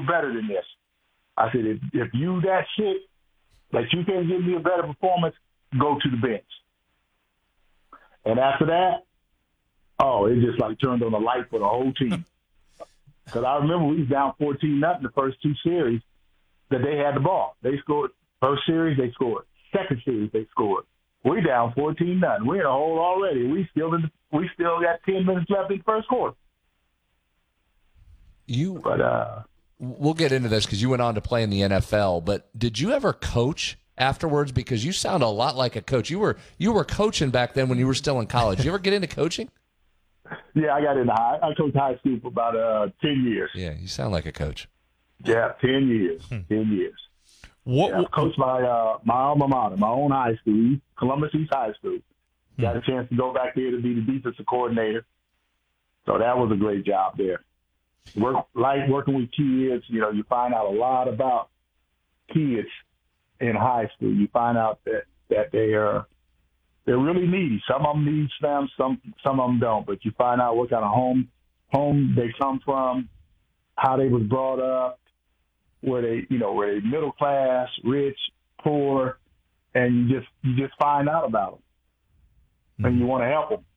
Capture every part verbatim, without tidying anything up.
better than this. I said, if, if you that shit, that you can't give me a better performance, go to the bench. And after that, oh, it just like turned on the light for the whole team. Because I remember we was down fourteen nothing the first two series that they had the ball. They scored. First series, they scored. Second series, they scored. We down fourteen nothing. We're in a hole already. We still in the, we still got ten minutes left in the first quarter. You, but uh, we'll get into this because you went on to play in the N F L. But did you ever coach afterwards? Because you sound a lot like a coach. You were you were coaching back then when you were still in college. Did you ever get into coaching? Yeah, I got into high. I coached high school for about uh, ten years. Yeah, you sound like a coach. Yeah, ten years. Hmm. Ten years. What? Yeah, I coached my uh, my alma mater, my own high school, Columbus East High School. Hmm. Got a chance to go back there to be the defensive coordinator. So that was a great job there. Work like working with kids. You know, you find out a lot about kids in high school. You find out that that they are. They're really needy. Some of them need them, some some of them don't. But you find out what kind of home home they come from, how they was brought up, where they you know where they middle class, rich, poor, and you just you just find out about them, mm-hmm. and you want to help them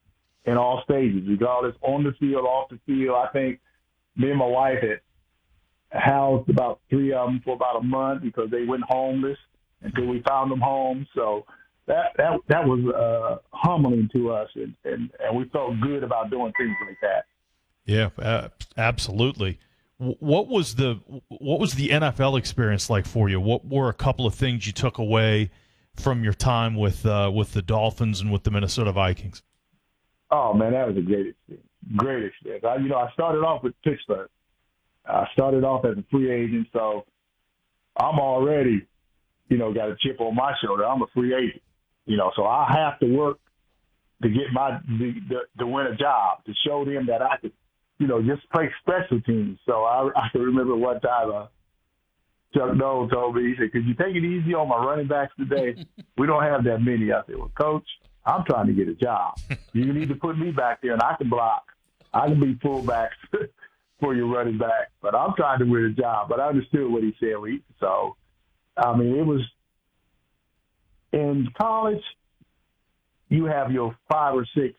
in all stages, regardless on the field, off the field. I think me and my wife had housed about three of them for about a month because they went homeless until we found them home. So. That that that was uh, humbling to us, and, and, and we felt good about doing things like that. Yeah, uh, absolutely. What was the what was the N F L experience like for you? What were a couple of things you took away from your time with uh, with the Dolphins and with the Minnesota Vikings? Oh man, that was a great experience. Great experience. I, you know, I started off with Pittsburgh. I started off as a free agent, so I'm already, you know, got a chip on my shoulder. I'm a free agent. You know, so I have to work to get my the, the, to win a job, to show them that I could, you know, just play special teams. So I, I can remember one time uh, Chuck Noll told me, he said, could you take it easy on my running backs today? We don't have that many. I said, well, Coach, I'm trying to get a job. You need to put me back there, and I can block. I can be fullback for your running back, but I'm trying to win a job. But I understood what he said. So, I mean, it was – in college, you have your five or six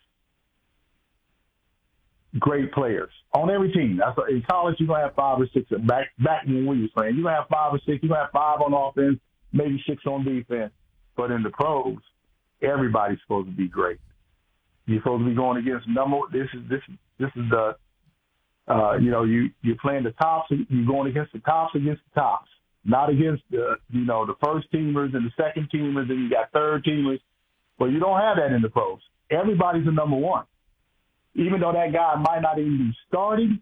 great players on every team. That's what, in college, you're going to have five or six. Back back when we was playing, you're going to have five or six. You're going to have five on offense, maybe six on defense. But in the pros, everybody's supposed to be great. You're supposed to be going against number. This is this this is the uh, you know you you're playing the tops. You're going against the tops against the tops. Not against the, you know, the first teamers and the second teamers, and you got third teamers. But you don't have that in the pros. Everybody's a number one. Even though that guy might not even be starting,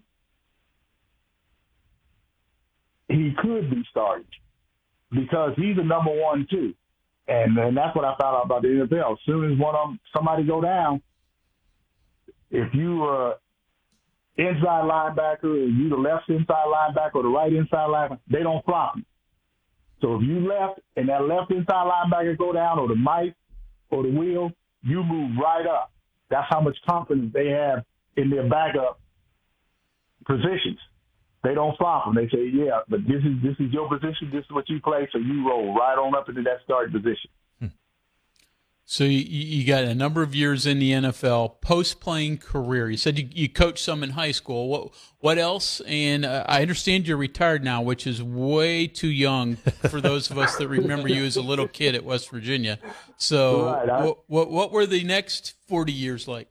he could be starting because he's a number one too. And and that's what I found out about the N F L. As soon as one of them, somebody go down, if you uh inside linebacker, or you the left inside linebacker or the right inside linebacker, they don't flop you. So if you left and that left inside linebacker go down, or the mic or the wheel, you move right up. That's how much confidence they have in their backup positions. They don't flop them. They say, yeah, but this is this is your position. This is what you play. So you roll right on up into that starting position. So you, you got a number of years in the N F L, post-playing career. You said you, you coached some in high school. What what else? And uh, I understand you're retired now, which is way too young for those of us that remember you as a little kid at West Virginia. So right, I, what, what what were the next forty years like?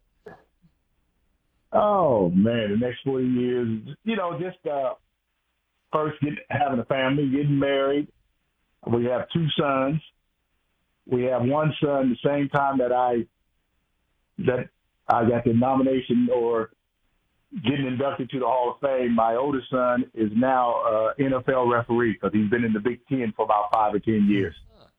Oh, man, the next forty years, you know, just uh, first get, having a family, getting married. We have two sons. We have one son the same time that I that I got the nomination or getting inducted to the Hall of Fame. My oldest son is now an N F L referee because he's been in the Big Ten for about five or ten years.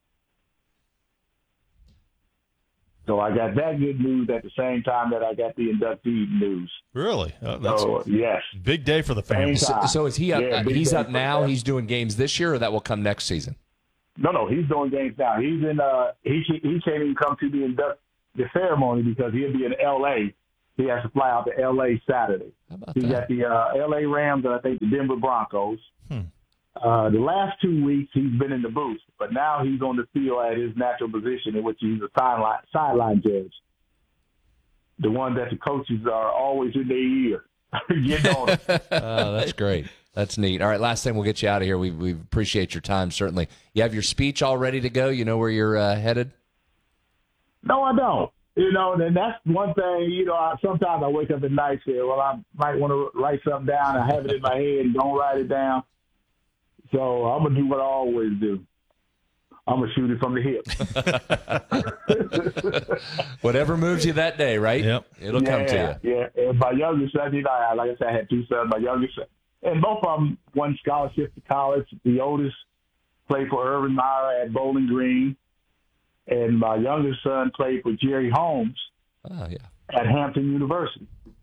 So I got that good news at the same time that I got the inductee news. Really? Oh, that's so, yes. Big day for the family. So, so is he up? Yeah, he's up now. He's doing games this year, or that will come next season? No, no, he's doing games now. He's in. Uh, he he can't even come to the induct the ceremony because he'll be in L A he has to fly out to L A Saturday. How about He's that? got the uh, L A Rams and I think the Denver Broncos. Hmm. Uh, the last two weeks he's been in the booth, but now he's on the field at his natural position, in which he's a sideline sideline judge. The one that the coaches are always in their ear, getting on him. Oh, that's great. That's neat. All right, last thing, we'll get you out of here. We we appreciate your time, certainly. You have your speech all ready to go? You know where you're uh, headed? No, I don't. You know, and that's one thing, you know, I, sometimes I wake up at night and say, well, I might want to write something down. I have it in my head and don't write it down. So I'm going to do what I always do. I'm going to shoot it from the hip. Whatever moves you that day, right? Yep. It'll yeah, come to you. Yeah, and my youngest son, you know, I- like I said, I had two sons. My youngest son, and both of them won scholarships to college. The oldest played for Urban Meyer at Bowling Green, and my youngest son played for Jerry Holmes Oh, yeah. at Hampton University.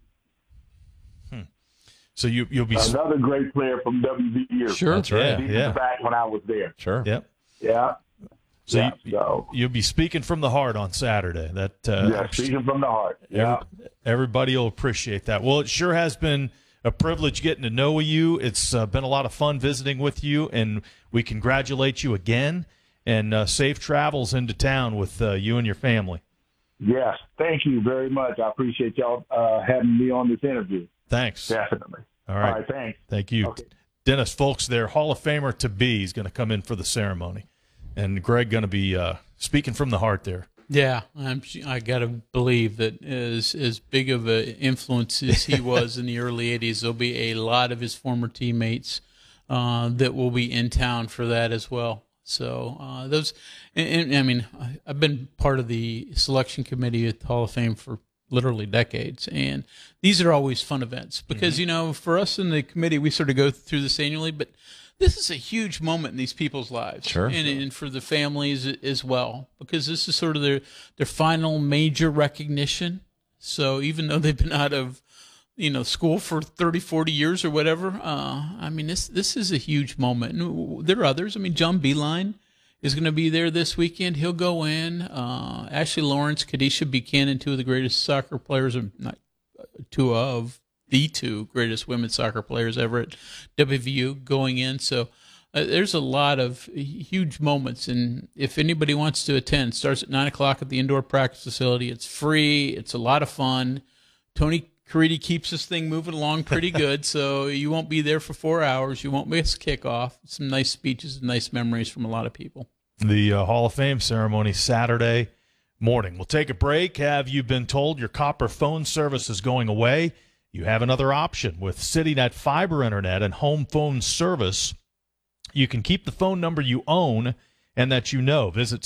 So you you'll be Another great player from W V U. Sure. That's right. Yeah, He yeah. was back when I was there. Sure. Yep. Yeah. So yeah. you, so you'll be speaking from the heart on Saturday. That uh, yeah, speaking from the heart. Yeah. every- everybody will appreciate that. Well, it sure has been a privilege getting to know you. It's uh, been a lot of fun visiting with you, and we congratulate you again. And uh, safe travels into town with uh, you and your family. Yes. Thank you very much. I appreciate y'all uh, having me on this interview. Thanks. Definitely. All right. All right. Thanks. Thank you. Okay. Dennis Folks there, Hall of Famer to be. He's going to come in for the ceremony. And Greg going to be uh, speaking from the heart there. Yeah, I'm, I got to believe that as as big of an influence as he was in the early eighties, there'll be a lot of his former teammates uh, that will be in town for that as well. So uh, those, and, and, I mean, I've been part of the selection committee at the Hall of Fame for literally decades, and these are always fun events because mm-hmm. you know, for us in the committee, we sort of go through this annually, but this is a huge moment in these people's lives, sure, and, sure. and for the families as well, because this is sort of their their final major recognition. So even though they've been out of, you know, school for thirty, forty years or whatever, uh, I mean, this this is a huge moment. And there are others. I mean, John Beeline is going to be there this weekend. He'll go in. Uh, Ashley Lawrence, Kadisha Buchanan, two of the greatest soccer players, or not two of the two greatest women's soccer players ever at W V U, going in. So uh, there's a lot of huge moments. And if anybody wants to attend, it starts at nine o'clock at the indoor practice facility. It's free. It's a lot of fun. Tony Caridi keeps this thing moving along pretty good, so you won't be there for four hours. You won't miss kickoff. Some nice speeches and nice memories from a lot of people. The uh, Hall of Fame ceremony Saturday morning. We'll take a break. Have you been told your copper phone service is going away? You have another option with CityNet Fiber Internet and home phone service. You can keep the phone number you own and that you know. Visit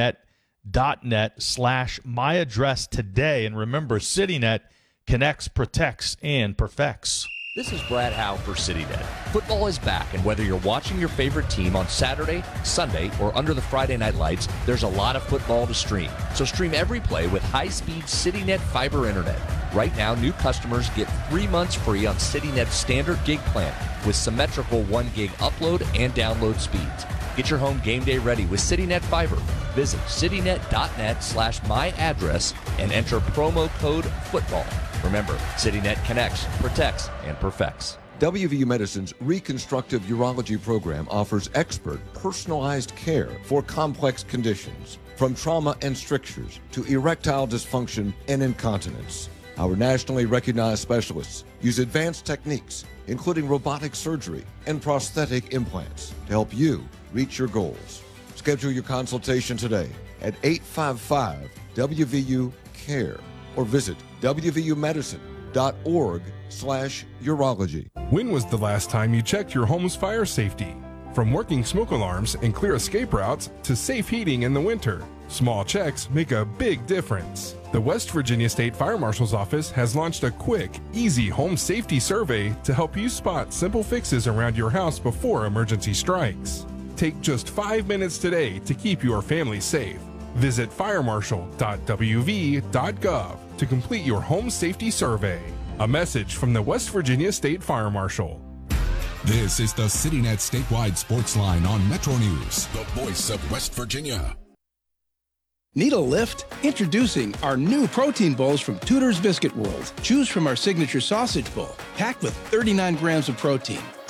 citynet.net slash my address today. And remember, CityNet connects, protects, and perfects. This is Brad Howe for CityNet. Football is back, and whether you're watching your favorite team on Saturday, Sunday, or under the Friday night lights, there's a lot of football to stream. So stream every play with high-speed CityNet Fiber Internet. Right now, new customers get three months free on CityNet's standard gig plan with symmetrical one gig upload and download speeds. Get your home game day ready with CityNet Fiber. Visit citynet.net slash my address and enter promo code football. Remember, CityNet connects, protects, and perfects. W V U Medicine's Reconstructive Urology program offers expert, personalized care for complex conditions, from trauma and strictures to erectile dysfunction and incontinence. Our nationally recognized specialists use advanced techniques, including robotic surgery and prosthetic implants, to help you reach your goals. Schedule your consultation today at eight five five W V U care or visit W V U medicine dot org slash urology. When was the last time you checked your home's fire safety? From working smoke alarms and clear escape routes to safe heating in the winter, small checks make a big difference. The West Virginia State Fire Marshal's Office has launched a quick, easy home safety survey to help you spot simple fixes around your house before emergency strikes. Take just five minutes today to keep your family safe. Visit fire marshal dot w v dot gov to complete your home safety survey. A message from the West Virginia State Fire Marshal. This is the CityNet Statewide Sports Line on Metro News, the voice of West Virginia. Need a lift? Introducing our new protein bowls from Tudor's Biscuit World. Choose from our signature sausage bowl, packed with thirty-nine grams of protein,